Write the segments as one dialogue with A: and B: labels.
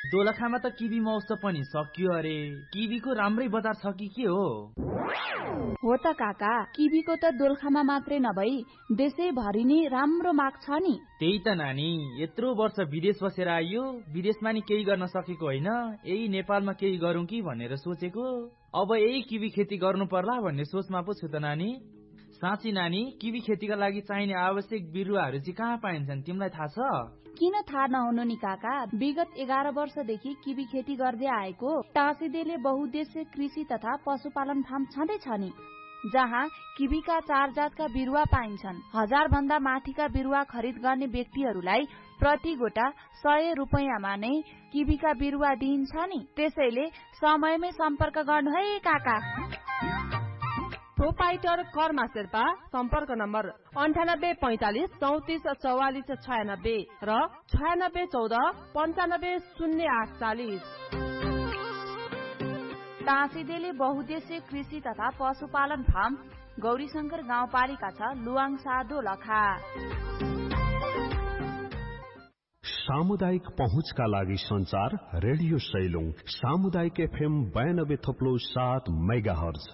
A: दोलखामा त किबी महोत्सव पनि सकियो अरे। किबीको राम्रै बजार छ कि के हो?
B: हो त काका, किबीको त दोलखामा मात्रै नभई देशैभरि नै राम्रो माग छ नि।
A: त्यही त नानी, यत्रो वर्ष विदेश बसेर आइयो, विदेशमा नि केही गर्न सकेको होइन, यही नेपालमा केही गरौँ कि भनेर सोचेको। अब यही किबी खेती गर्नु पर्ला भन्ने सोचमा पो छु त नानी। साँच्ची नानी, किबी खेतीका लागि चाहिने आवश्यक बिरुवाहरू चाहिँ कहाँ पाइन्छन्, तिमीलाई थाहा छ?
B: किन थाहा नहुनु नि काका, विगत 11 वर्षदेखि किबी खेती गर्दै आएको टाँसीदेले बहुउद्देश्य कृषि तथा पशुपालन फार्म छँदैछ नि, जहाँ किबीका 4 जातका बिरुवा पाइन्छन्। 1000 भन्दा माथिका बिरुवा खरिद गर्ने व्यक्तिहरूलाई प्रति गोटा 100 रुपैयाँमा नै किबीका बिरुवा दिइन्छ नि। त्यसैले समयमै सम्पर्क गर्नु है काका।
C: प्रोपाइटर कर्मा शेर्पा, सम्पर्क नम्बर 9845 34 44 96 र 9614 95 0840।
B: टाँसीदेले बहुउद्देश्य कृषि तथा पशुपालन फार्म, गौरीशंकर गाउँपालिका 6, लुवाङसा, दोलखा।
D: सामुदायिक पहुँचका लागि संचार रेडियो सैलुङ, सामुदायिक FM 92.7 मेगाहर्ज।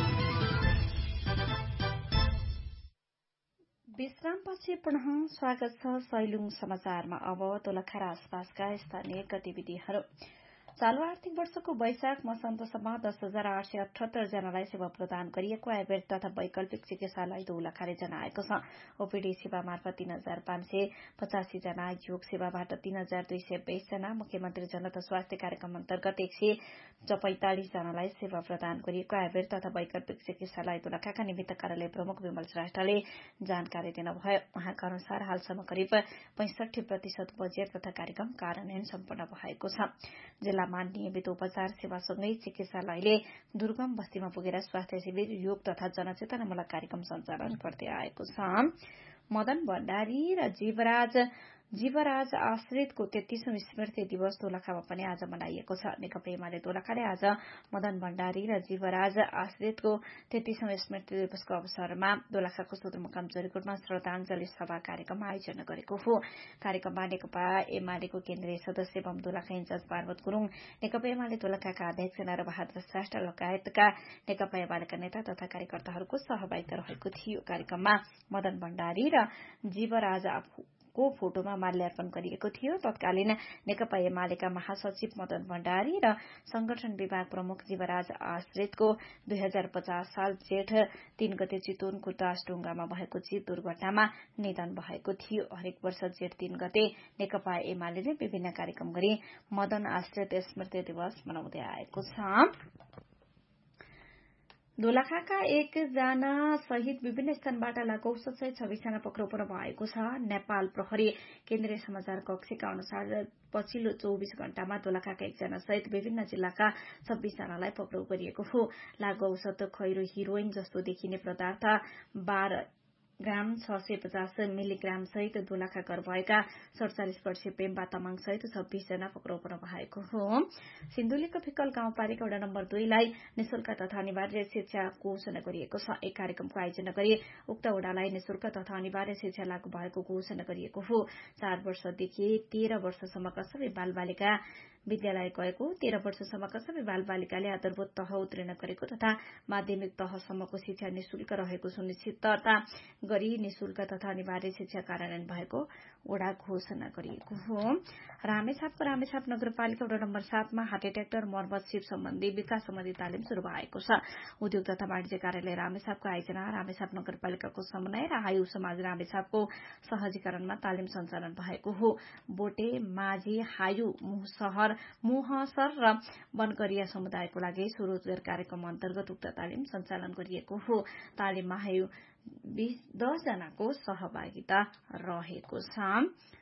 E: विश्रामपछि पुनः स्वागत छ सैलुङ समाचारमा। अब दोलखा र आसपासका स्थानीय गतिविधिहरू। चालू आर्थिक वर्षको वैशाख मसान्तसम्म 10,878 जनालाई सेवा प्रदान गरिएको आयुर्वेद तथा वैकल्पिक चिकित्सालय दोलखाले जनाएको छ। ओपीडी सेवा मार्फत 3,585 जना, योग सेवाबाट 3,220 जना, मुख्यमन्त्री जनता स्वास्थ्य कार्यक्रम अन्तर्गत 145 जनालाई सेवा प्रदान गरिएको आयुर्वेद तथा वैकल्पिक चिकित्सालय दोलखाका निमित्त कार्यालय प्रमुख विमल श्रेष्ठले जानकारी दिनुभयो। उहाँका अनुसार हालसम्म करिब 65% बजेट तथा कार्यक्रम कार्यान्वयन सम्पन्न भएको छ। जिल्लामा नियमित उपचार सेवासँगै चिकित्सालयले दुर्गम बस्तीमा पुगेर स्वास्थ्य शिविर, योग तथा जनचेतनामूलक कार्यक्रम सञ्चालन गर्दै आएको छ। मदन भण्डारी र जीवराज आश्रितको 33औं स्मृति दिवस दोलखामा पनि आज मनाइएको छ। नेकपा एमाले दोलखाले आज मदन भण्डारी र जीवराज आश्रितको 33औं स्मृति दिवसको अवसरमा दोलखाको सदरमुकाम जरीकोटमा श्रद्धाञ्जली सभा कार्यक्रम आयोजना गरेको हो। कार्यक्रममा नेकपा एमालेको केन्द्रीय सदस्य एवं दोलखा इन्चार्ज पार्वत गुरूङ, नेकपा एमाले दोलखाका अध्यक्ष नरबहादुर श्रेष्ठ लगायतका नेकपा एमालेका नेता तथा कार्यकर्ताहरूको सहभागिता रहेको थियो। कार्यक्रममा मदन भण्डारी र जीवराज को फोटोमा माल्यार्पण गरिएको थियो। तत्कालीन नेकपा एमालेका महासचिव मदन भण्डारी र संगठन विभाग प्रमुख जीवराज आश्रितको 2050 साल जेठ 3 गते चितवनको दासढुङ्गामा भएको जीप दुर्घटनामा निधन भएको थियो। हरेक वर्ष जेठ 3 गते नेकपा एमाले विभिन्न कार्यक्रम गरी मदन आश्रित स्मृति दिवस मनाउँदै आएको छ। दोलखाका 1 जना सहित विभिन्न स्थानबाट लागौषध सहित 26 जना पक्राउ भएको छ। नेपाल प्रहरी केन्द्रीय समाचार कक्षका अनुसार पछिल्लो 24 घण्टामा दोलखाका 1 जना सहित विभिन्न जिल्लाका 26 जनालाई पक्राउ गरिएको हो। लागौषध खैरो हिरोइन जस्तो देखिने पदार्थ 12 ग्राम 650 मिलिग्राम सहित दोलखा घर भएका 47 वर्षीय पेम्बा तामाङ सहित 26 जना पक्राउ भएको हो। सिन्धुलीको फिक्कल गाउँपालिका वडा नम्बर 2 लाई निशुल्क तथा अनिवार्य शिक्षा घोषणा गरिएको छ। एक कार्यक्रमको आयोजना गरी उक्त वडालाई निशुल्क तथा अनिवार्य शिक्षा लागू भएको घोषणा गरिएको हो। 4 वर्षदेखि 13 वर्षसम्मका सबै बालबालिका विद्यालय गएको, 13 वर्षसम्मका सबै बालबालिकाले आधारभूत तह उत्तीर्ण गरेको तथा माध्यमिक तहसम्मको शिक्षा निशुल्क रहेको सुनिश्चितता गरी निशुल्क तथा अनिवार्य शिक्षा कार्यान्वयन भएको वडा घोषणा गरिएको हो। रामेछापको रामेछाप नगरपालिका वडा नम्बर 7 मा हाटे ट्र्याक्टर मर्मत सिप सम्बन्धी विकास सम्बन्धी तालिम शुरू भएको छ। उद्योग तथा वाणिज्य कार्यालय रामेछापको आयोजना, रामेछाप नगरपालिकाको समन्वय र हायु समाज रामेछापको सहजीकरणमा तालिम सञ्चालन भएको हो। बोटे, माझी, हायु, मुहसर र वनकरिया समुदायको लागि स्वरोजगार कार्यक्रम अन्तर्गत उक्त तालिम सञ्चालन गरिएको हो। तालिममा हायु 10 जनाको सहभागिता रहेको छ।